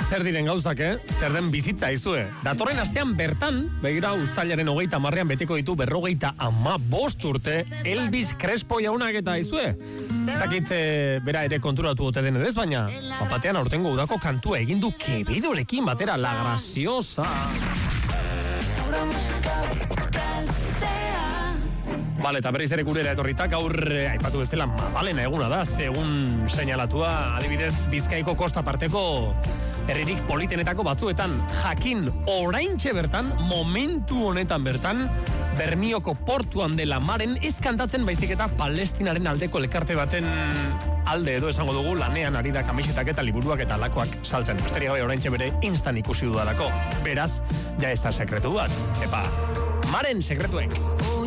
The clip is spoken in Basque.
zer diren gauzak, zer den bizitza izue. Datorren astean bertan, begira uztailaren 30 beteko ditu 55 urte Elvis Crespo jaunak eta izue. Ez dakit bera ere konturatu ote den edez, baina batean aurtengo udako kantua egindu Quevedorekin batera, La Graciosa. Bale, eta berriz ere gurera etorrita, gaur aipatu bezala Madalena eguna da, egun seinalatua, adibidez Bizkaiko kosta parteko herririk politenetako batzuetan, jakin oraintxe bertan, momentu honetan bertan, Bermioko portuan dela maren ez kantatzen baizik eta Palestinaren aldeko elkarte baten alde edo esango dugu lanean ari da kamisetak eta liburuak eta alakoak saltzen. Besterik gabe oraintxe bere instan ikusi dudalako. Beraz, ja ez da sekretu bat. Epa, maren sekretuek.